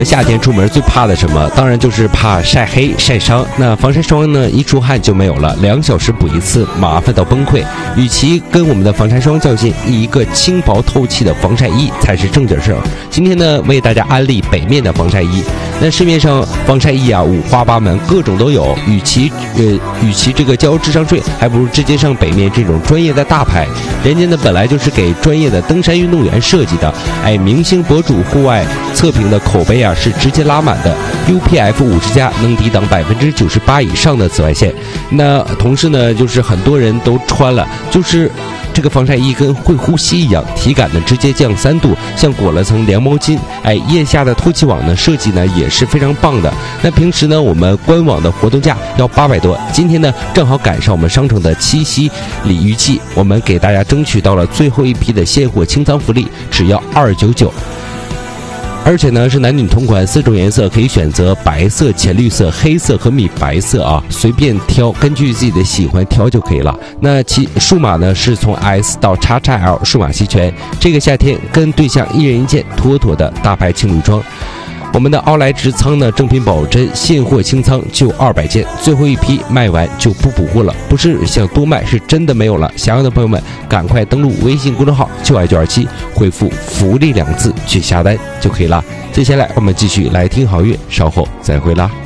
夏天出门最怕的什么？当然就是怕晒黑晒伤。那防晒霜呢，一出汗就没有了，2小时补一次，麻烦到崩溃。与其跟我们的防晒霜较劲，一个轻薄透气的防晒衣才是正经事儿。今天呢，为大家安利北面的防晒衣。那市面上防晒衣啊，五花八门，各种都有。与其这个交智商税，还不如直接上北面这种专业的大牌。人家呢本来就是给专业的登山运动员设计的，明星博主户外测评的口碑啊是直接拉满的 ，UPF 50+能抵挡98%以上的紫外线。那同时呢，就是很多人都穿了，就是这个防晒衣跟会呼吸一样，体感呢直接降3度，像裹了层凉毛巾。腋下的透气网呢设计呢也是非常棒的。那平时呢我们官网的活动价要800多，今天呢正好赶上我们商城的七夕鲤鱼季，我们给大家争取到了最后一批的现货清仓福利，只要299。而且呢是男女同款，4种颜色可以选择，白色、浅绿色、黑色和米白色啊，随便挑，根据自己的喜欢挑就可以了。那其数码呢是从 S 到 XXL 数码齐全，这个夏天跟对象1人1件，妥妥的大牌情侣装。我们的奥莱直仓呢，正品保真，现货清仓就200件，最后一批卖完就不补货了，不是想多卖，是真的没有了。想要的朋友们，赶快登录微信公众号“就爱927”，回复“福利”2个字去下单就可以了。接下来我们继续来听好乐，稍后再会啦。